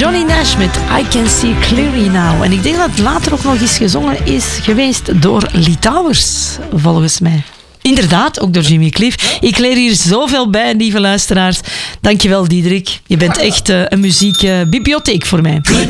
Johnny Nash met I Can See Clearly Now. En ik denk dat het later ook nog eens gezongen is geweest door Litouwers, volgens mij. Inderdaad, ook door Jimmy Cliff. Ik leer hier zoveel bij, lieve luisteraars. Dankjewel, Diederik. Je bent echt een muziekbibliotheek voor mij.